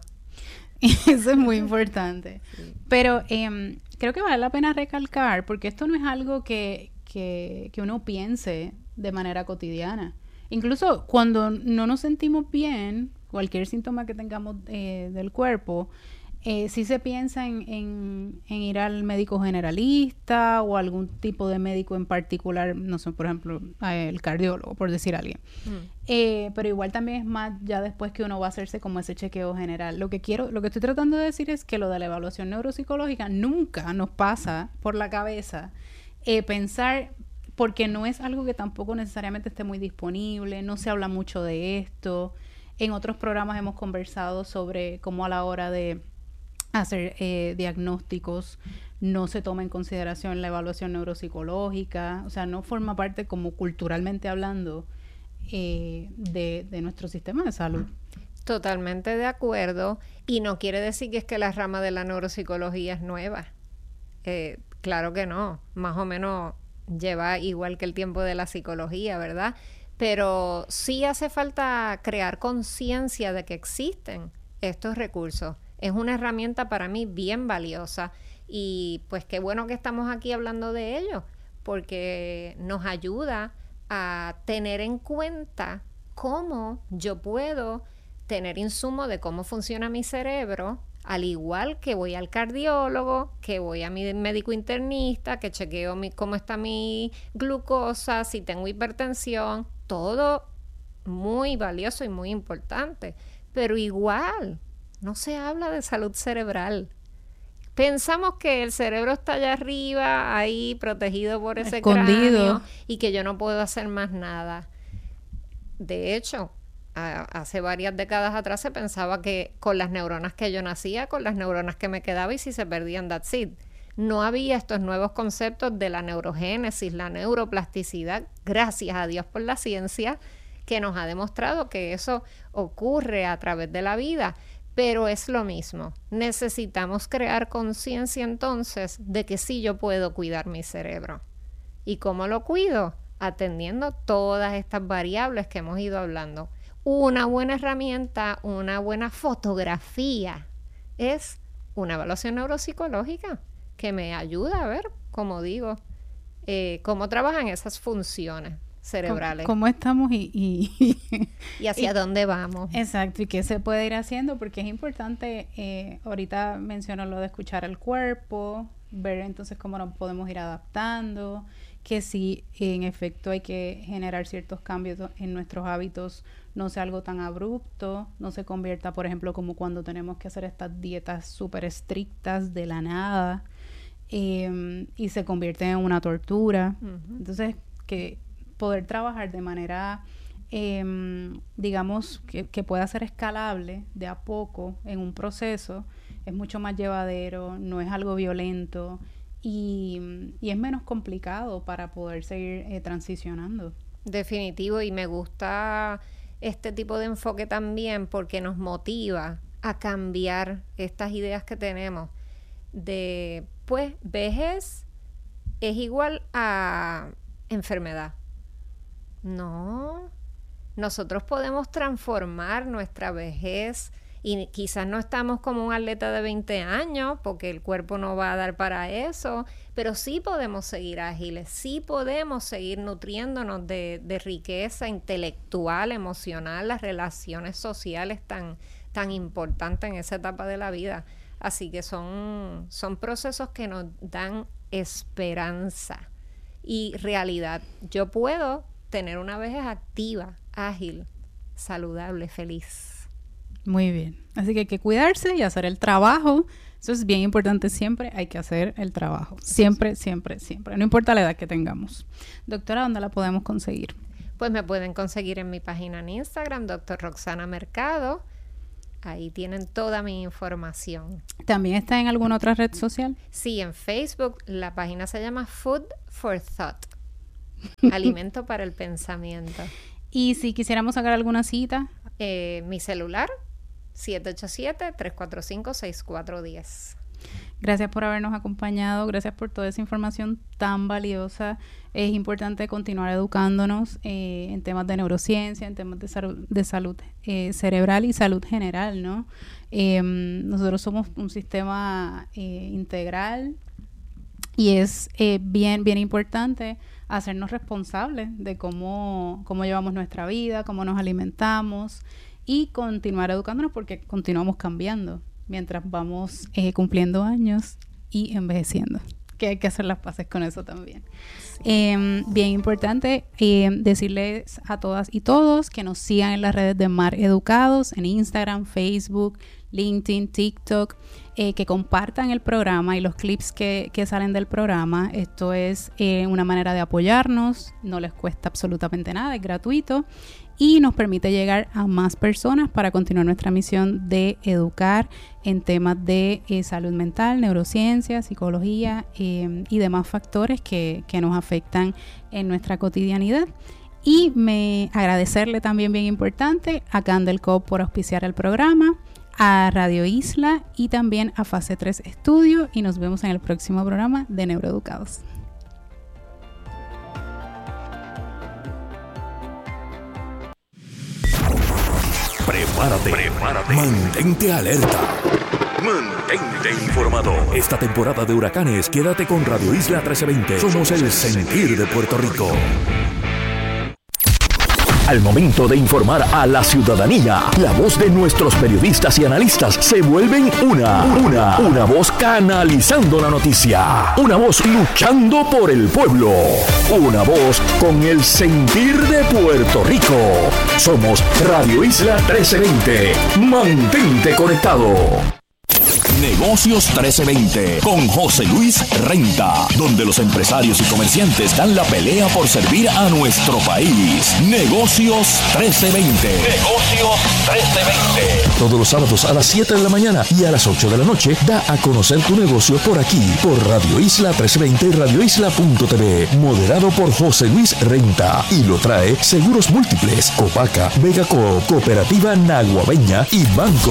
Speaker 2: Eso es muy importante. Sí. Pero eh, creo que vale la pena recalcar, porque esto no es algo que, que, que uno piense de manera cotidiana. Incluso cuando no nos sentimos bien, cualquier síntoma que tengamos eh, del cuerpo, eh, sí se piensa en, en, en ir al médico generalista o algún tipo de médico en particular, no sé, por ejemplo, el cardiólogo, por decir a alguien. Mm. Eh, pero igual también es más ya después que uno va a hacerse como ese chequeo general. Lo que quiero, lo que estoy tratando de decir es que lo de la evaluación neuropsicológica nunca nos pasa por la cabeza eh, pensar, porque no es algo que tampoco necesariamente esté muy disponible, no se habla mucho de esto. En otros programas hemos conversado sobre cómo a la hora de hacer eh, diagnósticos no se toma en consideración la evaluación neuropsicológica, o sea, no forma parte como culturalmente hablando eh, de, de nuestro sistema de salud.
Speaker 1: Totalmente de acuerdo, y no quiere decir que es que la rama de la neuropsicología es nueva. Eh, claro que no, más o menos lleva igual que el tiempo de la psicología, ¿verdad? Pero sí hace falta crear conciencia de que existen estos recursos. Es una herramienta para mí bien valiosa y pues qué bueno que estamos aquí hablando de ello, porque nos ayuda a tener en cuenta cómo yo puedo tener insumo de cómo funciona mi cerebro, al igual que voy al cardiólogo, que voy a mi médico internista, que chequeo mi, cómo está mi glucosa, si tengo hipertensión, todo muy valioso y muy importante, pero igual no se habla de salud cerebral. Pensamos que el cerebro está allá arriba, ahí protegido por ese
Speaker 2: escondido,
Speaker 1: cráneo, y que yo no puedo hacer más nada. De hecho, a, hace varias décadas atrás se pensaba que con las neuronas que yo nacía, con las neuronas que me quedaba, y si se perdían, that's it. No había estos nuevos conceptos de la neurogénesis, la neuroplasticidad, gracias a Dios por la ciencia, que nos ha demostrado que eso ocurre a través de la vida. Pero es lo mismo. Necesitamos crear conciencia entonces de que sí yo puedo cuidar mi cerebro. ¿Y cómo lo cuido? Atendiendo todas estas variables que hemos ido hablando. Una buena herramienta, una buena fotografía es una evaluación neuropsicológica que me ayuda a ver, como digo, eh, cómo trabajan esas funciones cerebrales.
Speaker 2: ¿Cómo, cómo estamos y, y,
Speaker 1: y hacia y, dónde vamos?
Speaker 2: Exacto, y qué se puede ir haciendo, porque es importante, eh, ahorita menciono lo de escuchar el cuerpo, ver entonces cómo nos podemos ir adaptando, que si en efecto hay que generar ciertos cambios en nuestros hábitos, no sea algo tan abrupto, no se convierta, por ejemplo, como cuando tenemos que hacer estas dietas súper estrictas de la nada, eh, y se convierte en una tortura. Uh-huh. Entonces, que poder trabajar de manera, eh, digamos, que, que pueda ser escalable de a poco en un proceso, es mucho más llevadero, no es algo violento y, y es menos complicado para poder seguir eh, transicionando.
Speaker 1: Definitivo, y me gusta este tipo de enfoque también porque nos motiva a cambiar estas ideas que tenemos de, pues, vejez es igual a enfermedad. No, nosotros podemos transformar nuestra vejez y quizás no estamos como un atleta de veinte años porque el cuerpo no va a dar para eso, pero sí podemos seguir ágiles, sí podemos seguir nutriéndonos de, de riqueza intelectual, emocional, las relaciones sociales tan, tan importantes en esa etapa de la vida. Así que son, son procesos que nos dan esperanza y realidad. Yo puedo tener una vejez activa, ágil, saludable, feliz.
Speaker 2: Muy bien. Así que hay que cuidarse y hacer el trabajo. Eso es bien importante siempre. Hay que hacer el trabajo. Siempre, siempre, siempre. No importa la edad que tengamos. Doctora, ¿dónde la podemos conseguir?
Speaker 1: Pues me pueden conseguir en mi página en Instagram, doctor Roxana Mercado. Ahí tienen toda mi información.
Speaker 2: ¿También está en alguna otra red social?
Speaker 1: Sí, en Facebook. La página se llama Food for Thought. Alimento para el pensamiento.
Speaker 2: Y si quisiéramos sacar alguna cita,
Speaker 1: eh, mi celular, siete ocho siete, tres cuatro cinco, seis cuatro uno cero.
Speaker 2: Gracias por habernos acompañado, gracias por toda esa información tan valiosa. Es importante continuar educándonos eh, en temas de neurociencia, en temas de, salud, de salud eh, cerebral y salud general, ¿no? Eh, nosotros somos un sistema eh, integral y es eh, bien, bien importante hacernos responsables de cómo, cómo llevamos nuestra vida, cómo nos alimentamos y continuar educándonos porque continuamos cambiando mientras vamos eh, cumpliendo años y envejeciendo, que hay que hacer las paces con eso también. Sí. Eh, bien importante eh, decirles a todas y todos que nos sigan en las redes de Mar Educados, en Instagram, Facebook, LinkedIn, TikTok, eh, que compartan el programa y los clips que, que salen del programa. Esto es eh, una manera de apoyarnos, no les cuesta absolutamente nada, es gratuito y nos permite llegar a más personas para continuar nuestra misión de educar en temas de eh, salud mental, neurociencia, psicología eh, y demás factores que, que nos afectan en nuestra cotidianidad. Y me agradecerle también, bien importante, a Candel Coop por auspiciar el programa, a Radio Isla y también a Fase tres Estudio, y nos vemos en el próximo programa de Neuroeducados.
Speaker 3: Prepárate, prepárate, mantente alerta, mantente informado. Esta temporada de huracanes, quédate con Radio Isla trece veinte. Somos el sentir de Puerto Rico. Al momento de informar a la ciudadanía, la voz de nuestros periodistas y analistas se vuelven una, una, una voz canalizando la noticia, una voz luchando por el pueblo, una voz con el sentir de Puerto Rico. Somos Radio Isla trece veinte. Mantente conectado. Negocios trece veinte con José Luis Renta, donde los empresarios y comerciantes dan la pelea por servir a nuestro país. Negocios trece veinte. Negocios trece veinte. Todos los sábados a las siete de la mañana y a las ocho de la noche, da a conocer tu negocio por aquí, por Radio Isla trece veinte y radio isla punto t v. Moderado por José Luis Renta. Y lo trae Seguros Múltiples, Copaca, Vega Coop, Cooperativa Naguabeña y Banco.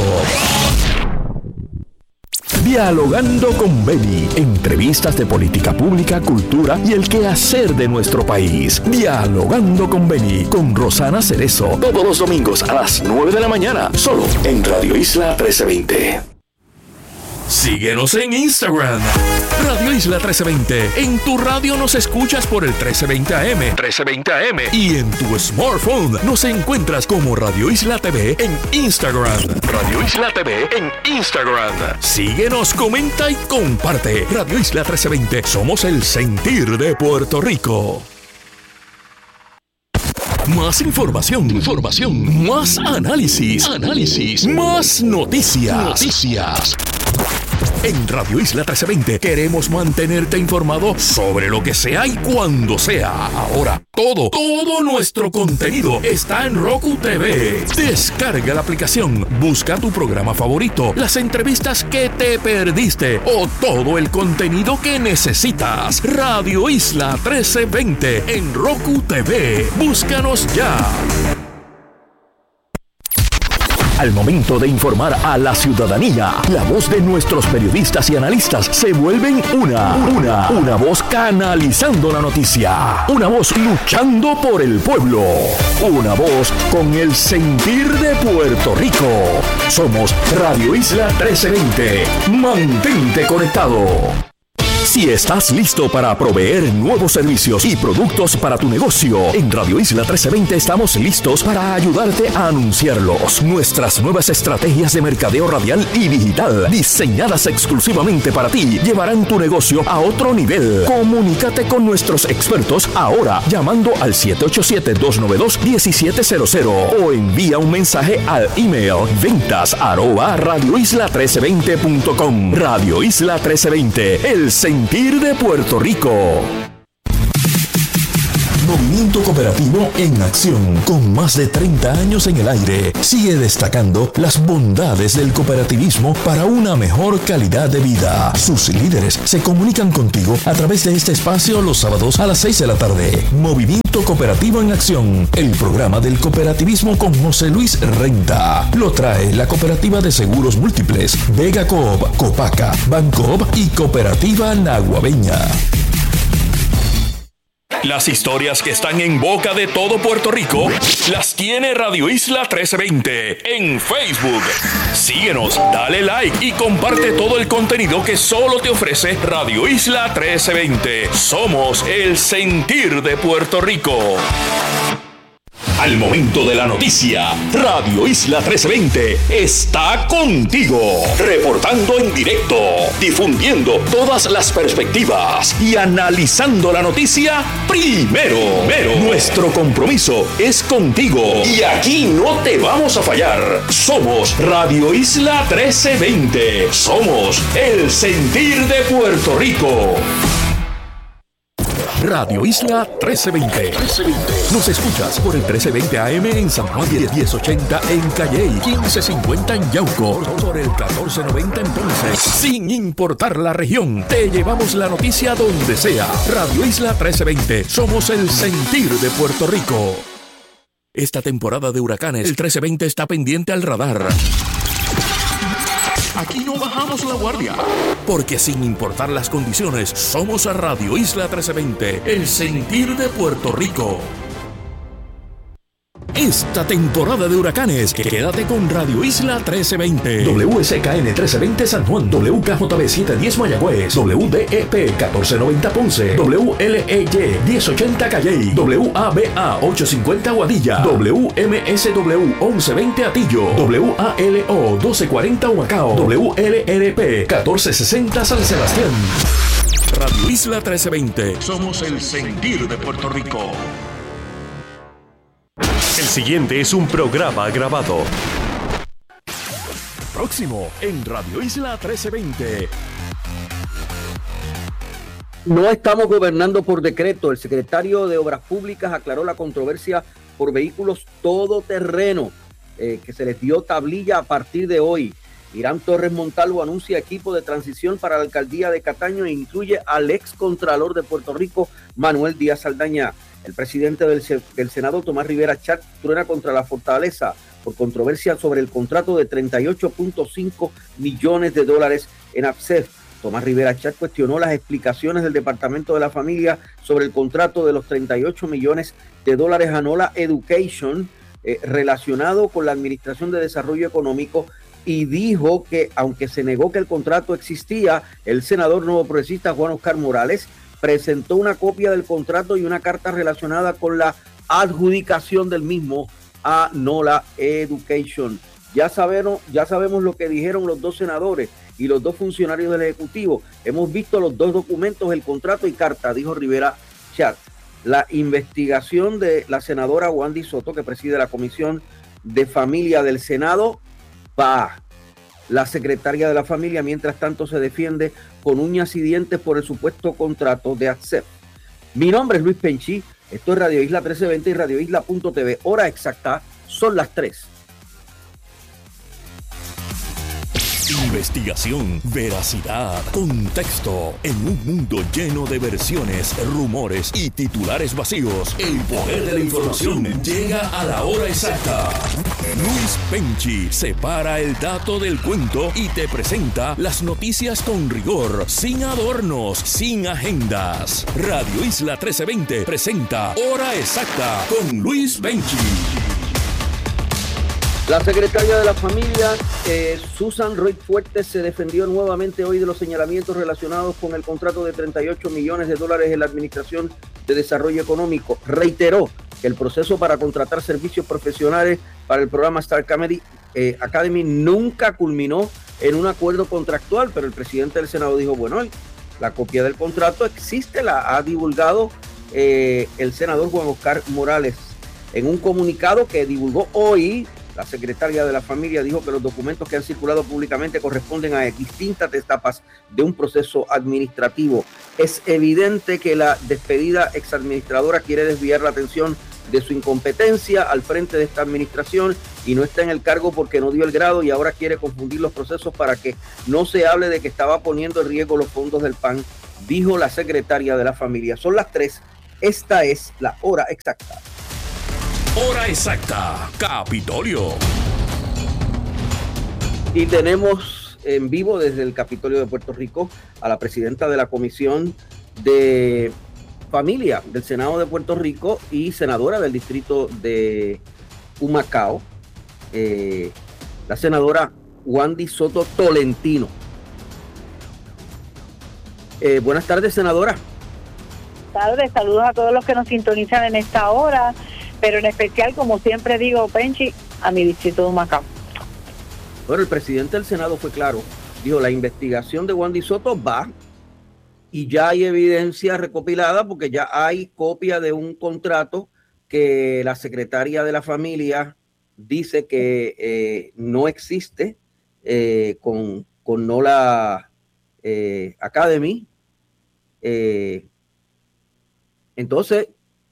Speaker 3: Dialogando con Beni. Entrevistas de política pública, cultura y el quehacer de nuestro país. Dialogando con Beni, con Rosana Cerezo. Todos los domingos a las nueve de la mañana. Solo en Radio Isla trece veinte. Síguenos en Instagram. Radio Isla trece veinte. En tu radio nos escuchas por el trece veinte A M. trece veinte A M. Y en tu smartphone nos encuentras como Radio Isla T V en Instagram. Radio Isla T V en Instagram. Síguenos, comenta y comparte. Radio Isla trece veinte. Somos el sentir de Puerto Rico. Más información, información, más análisis, análisis, más noticias, noticias. En Radio Isla trece veinte queremos mantenerte informado sobre lo que sea y cuando sea. Ahora, todo, todo nuestro contenido está en Roku T V. Descarga la aplicación, busca tu programa favorito, las entrevistas que te perdiste o todo el contenido que necesitas. Radio Isla trece veinte en Roku T V. Búscanos ya. Al momento de informar a la ciudadanía, la voz de nuestros periodistas y analistas se vuelven una, una, una voz canalizando la noticia, una voz luchando por el pueblo, una voz con el sentir de Puerto Rico. Somos Radio Isla trece veinte. Mantente conectado. Si estás listo para proveer nuevos servicios y productos para tu negocio, en Radio Isla trece veinte estamos listos para ayudarte a anunciarlos. Nuestras nuevas estrategias de mercadeo radial y digital, diseñadas exclusivamente para ti, llevarán tu negocio a otro nivel. Comunícate con nuestros expertos ahora llamando al siete ocho siete, dos nueve dos, uno siete cero cero o envía un mensaje al email ventas arroba radio isla trece veinte punto com. Radio Isla trece veinte, el sentir de Puerto Rico. Movimiento Cooperativo en acción, con más de treinta años en el aire, sigue destacando las bondades del cooperativismo para una mejor calidad de vida. Sus líderes se comunican contigo a través de este espacio los sábados a las seis de la tarde. Movimiento Cooperativo en acción, el programa del cooperativismo con José Luis Renta. Lo trae la Cooperativa de Seguros Múltiples, Vega Coop, Copaca, Bancoop y Cooperativa Naguabeña. Las historias que están en boca de todo Puerto Rico las tiene Radio Isla trece veinte en Facebook. Síguenos, dale like y comparte todo el contenido que solo te ofrece Radio Isla trece veinte. Somos el sentir de Puerto Rico. Al momento de la noticia, Radio Isla trece veinte está contigo, reportando en directo, difundiendo todas las perspectivas y analizando la noticia primero. Primero. Nuestro compromiso es contigo y aquí no te vamos a fallar. Somos Radio Isla trece veinte. Somos el sentir de Puerto Rico. Radio Isla trece veinte. Nos escuchas por el trece veinte A M en San Juan, diez ochenta en Calley, quince cincuenta en Yauco, por el catorce noventa en Ponce. Sin importar la región, te llevamos la noticia donde sea. Radio Isla trece veinte. Somos el sentir de Puerto Rico. Esta temporada de huracanes, el trece veinte está pendiente al radar. Aquí no bajamos la guardia, porque sin importar las condiciones, somos a Radio Isla trece veinte, el sentir de Puerto Rico. Esta temporada de huracanes, quédate con Radio Isla trece veinte. W S K N trece veinte San Juan, W K J B setecientos diez Mayagüez, W D E P catorce noventa Ponce, W L E Y diez ochenta Calley, W A B A ochocientos cincuenta Guadilla, W M S W once veinte Atillo, W A L O doce cuarenta Humacao, W L R P catorce sesenta San Sebastián. Radio Isla trece veinte. Somos el sentir de Puerto Rico.
Speaker 6: El siguiente es un programa grabado.
Speaker 3: Próximo en Radio Isla trece veinte.
Speaker 7: No estamos gobernando por decreto. El secretario de Obras Públicas aclaró la controversia por vehículos todoterreno eh, que se les dio tablilla a partir de hoy. Irán Torres Montalvo anuncia equipo de transición para la alcaldía de Cataño e incluye al ex contralor de Puerto Rico, Manuel Díaz Saldaña. El presidente del, del Senado, Tomás Rivera Chat, truena contra la Fortaleza por controversia sobre el contrato de treinta y ocho punto cinco millones de dólares en A P S E F. Tomás Rivera Chat cuestionó las explicaciones del Departamento de la Familia sobre el contrato de los treinta y ocho millones de dólares a Nola Education eh, relacionado con la Administración de Desarrollo Económico, y dijo que aunque se negó que el contrato existía, el senador nuevo progresista Juan Oscar Morales presentó una copia del contrato y una carta relacionada con la adjudicación del mismo a Nola Education. Ya sabemos, ya sabemos lo que dijeron los dos senadores y los dos funcionarios del Ejecutivo. Hemos visto los dos documentos, el contrato y carta, dijo Rivera Chat. La investigación de la senadora Wandy Soto, que preside la Comisión de Familia del Senado, va. La secretaria de la Familia, mientras tanto, se defiende con uñas y dientes por el supuesto contrato de A P S E F. Mi nombre es Luis Penchi, esto es Radio Isla trece veinte y Radio Isla punto T V. Hora exacta, son las tres.
Speaker 3: Investigación, veracidad, contexto. En un mundo lleno de versiones, rumores y titulares vacíos, el poder de la información llega a la hora exacta. Luis Penchi separa el dato del cuento y te presenta las noticias con rigor, sin adornos, sin agendas. Radio Isla trece veinte presenta Hora Exacta con Luis Penchi.
Speaker 7: La secretaria de la Familia, eh, Susan Roy Fuertes, se defendió nuevamente hoy de los señalamientos relacionados con el contrato de treinta y ocho millones de dólares en la Administración de Desarrollo Económico. Reiteró que el proceso para contratar servicios profesionales para el programa Star Academy, eh, Academy nunca culminó en un acuerdo contractual, pero el presidente del Senado dijo, bueno, el, la copia del contrato existe, la ha divulgado eh, el senador Juan Oscar Morales. En un comunicado que divulgó hoy, la secretaria de la Familia dijo que los documentos que han circulado públicamente corresponden a distintas etapas de un proceso administrativo. Es evidente que la despedida exadministradora quiere desviar la atención de su incompetencia al frente de esta administración y no está en el cargo porque no dio el grado y ahora quiere confundir los procesos para que no se hable de que estaba poniendo en riesgo los fondos del P A N, dijo la secretaria de la Familia. Son las tres. Esta es la hora exacta.
Speaker 3: Hora exacta, Capitolio.
Speaker 7: Y tenemos en vivo desde el Capitolio de Puerto Rico a la presidenta de la Comisión de Familia del Senado de Puerto Rico y senadora del distrito de Humacao, eh, la senadora Wandy Soto Tolentino. Eh, buenas tardes, senadora.
Speaker 8: Buenas tardes, saludos a todos los que nos sintonizan en esta hora, pero en especial, como siempre digo, Penchi, a mi distrito de Humacao.
Speaker 7: Bueno, el presidente del Senado fue claro, dijo, la investigación de Wandy Soto va y ya hay evidencia recopilada porque ya hay copia de un contrato que la secretaria de la Familia dice que eh, no existe eh, con, con NOLA eh, Academy. Eh, entonces,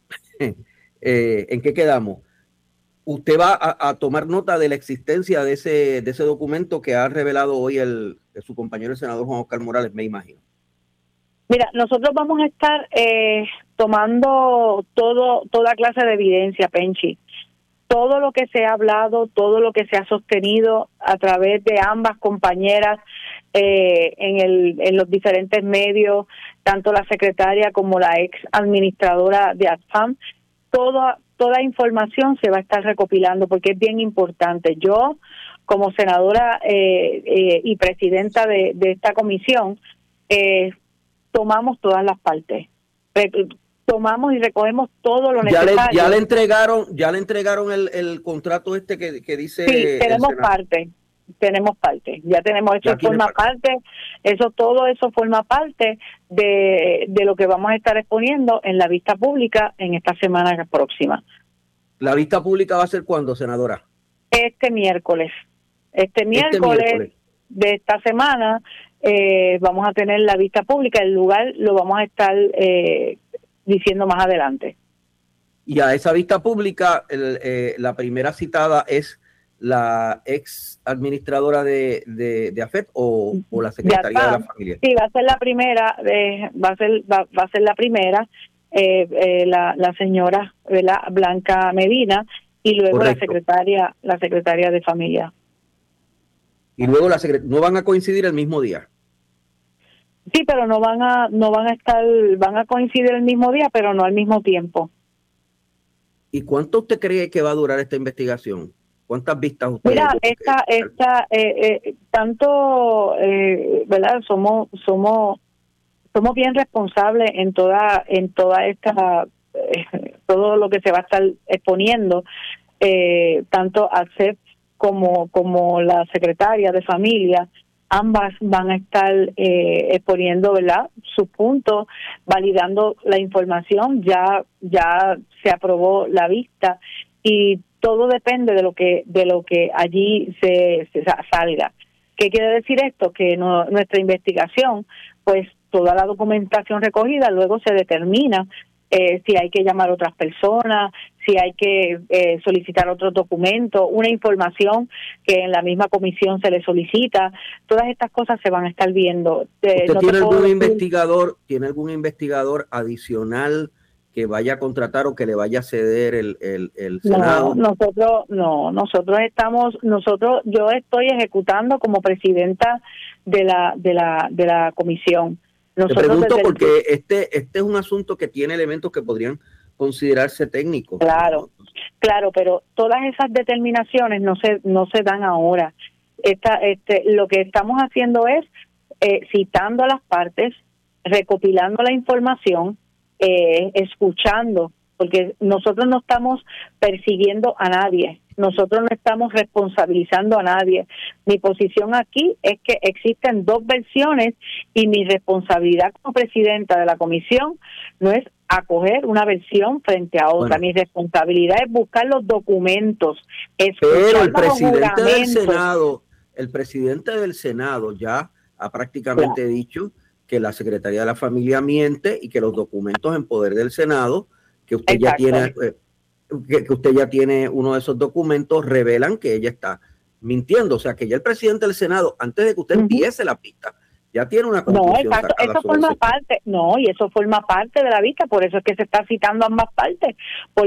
Speaker 7: Eh, ¿en qué quedamos? Usted va a, a tomar nota de la existencia de ese, de ese documento que ha revelado hoy el, el su compañero el senador Juan Oscar Morales, me imagino.
Speaker 8: Mira, nosotros vamos a estar eh, tomando todo toda clase de evidencia, Penchi. Todo lo que se ha hablado, todo lo que se ha sostenido a través de ambas compañeras eh, en, el, en los diferentes medios, tanto la secretaria como la ex administradora de A T F A M, Toda, toda información se va a estar recopilando porque es bien importante. Yo, como senadora eh, eh, y presidenta de, de esta comisión, eh, tomamos todas las partes. Re, tomamos y recogemos todo lo
Speaker 7: ya
Speaker 8: necesario.
Speaker 7: Le, ya le entregaron, ya le entregaron el, el contrato este que, que dice.
Speaker 8: Sí, tenemos parte. Tenemos parte, ya tenemos, eso forma parte, eso todo eso forma parte de, de lo que vamos a estar exponiendo en la vista pública en esta semana próxima.
Speaker 7: ¿La vista pública va a ser cuándo, senadora?
Speaker 8: Este miércoles, este miércoles, este miércoles. de esta semana eh, vamos a tener la vista pública, el lugar lo vamos a estar eh, diciendo más adelante.
Speaker 7: Y a esa vista pública, el, eh, la primera citada es la ex administradora de, de, de A F E T o, o la secretaria de, de la Familia.
Speaker 8: Sí, va a ser la primera, eh, va a ser va, va a ser la primera, eh, eh, la, la señora ¿verdad? Blanca Medina y luego Correcto. la secretaria la secretaria de Familia.
Speaker 7: Y luego la secret- no van a coincidir el mismo día.
Speaker 8: Sí, pero no van a no van a estar van a coincidir el mismo día, pero no al mismo tiempo.
Speaker 7: ¿Y cuánto usted cree que va a durar esta investigación? ¿Cuántas vistas usted?
Speaker 8: Mira, esta, esta, eh, eh, tanto, eh, ¿verdad? Somos, somos, somos bien responsables en toda, en toda esta, eh, todo lo que se va a estar exponiendo, eh, tanto A C E P como, como la secretaria de Familia. Ambas van a estar eh, exponiendo, ¿verdad?, sus puntos, validando la información. Ya, ya se aprobó la vista y todo depende de lo que de lo que allí se, se salga. ¿Qué quiere decir esto? Que no, nuestra investigación, pues toda la documentación recogida luego se determina eh, si hay que llamar a otras personas, si hay que eh, solicitar otros documentos, una información que en la misma comisión se le solicita. Todas estas cosas se van a estar viendo.
Speaker 7: Eh, ¿Usted no tiene algún decir... investigador, tiene algún investigador adicional que vaya a contratar o que le vaya a ceder el, el, el Senado?
Speaker 8: No, nosotros no, nosotros estamos, nosotros, yo estoy ejecutando como presidenta de la de la de la comisión. Nosotros
Speaker 7: Te pregunto
Speaker 8: el...
Speaker 7: porque este este es un asunto que tiene elementos que podrían considerarse técnicos.
Speaker 8: Claro, Claro, pero todas esas determinaciones no se no se dan ahora. Esta, este, lo que estamos haciendo es eh, citando a las partes, recopilando la información, eh, escuchando, porque nosotros no estamos persiguiendo a nadie, nosotros no estamos responsabilizando a nadie. Mi posición aquí es que existen dos versiones y mi responsabilidad como presidenta de la comisión no es acoger una versión frente a otra. Bueno, mi responsabilidad es buscar los documentos,
Speaker 7: pero el presidente del Senado, el presidente del Senado ya ha prácticamente claro. dicho que la Secretaría de la Familia miente y que los documentos en poder del Senado, que usted Exacto. ya tiene, eh, que, que usted ya tiene uno de esos documentos, revelan que ella está mintiendo. O sea, que ya el presidente del Senado, antes de que usted uh-huh. empiece la pista, ya tiene una conclusión.
Speaker 8: No, exacto. Eso forma parte, no, y eso forma parte de la vista, por eso es que se está citando ambas partes.